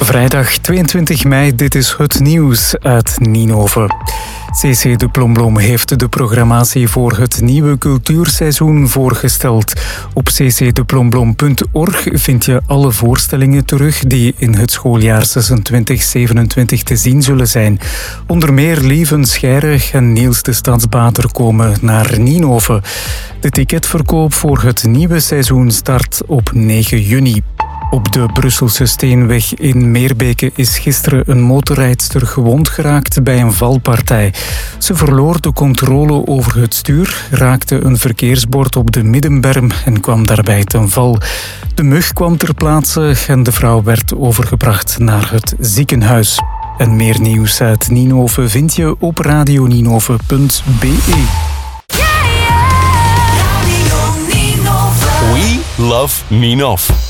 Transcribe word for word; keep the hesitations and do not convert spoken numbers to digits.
Vrijdag tweeëntwintig mei, dit is het nieuws uit Ninove. C C de Plomblom heeft de programmatie voor het nieuwe cultuurseizoen voorgesteld. Op c c de plomblom punt org vind je alle voorstellingen terug die in het schooljaar zesentwintig zevenentwintig te zien zullen zijn. Onder meer Lieven Scheirig en Niels de Stadsbader komen naar Ninove. De ticketverkoop voor het nieuwe seizoen start op negen juni. Op de Brusselse Steenweg in Meerbeke is gisteren een motorrijdster gewond geraakt bij een valpartij. Ze verloor de controle over het stuur, raakte een verkeersbord op de middenberm en kwam daarbij ten val. De mug kwam ter plaatse en de vrouw werd overgebracht naar het ziekenhuis. En meer nieuws uit Ninove vind je op radioninove punt b e. We love Ninove.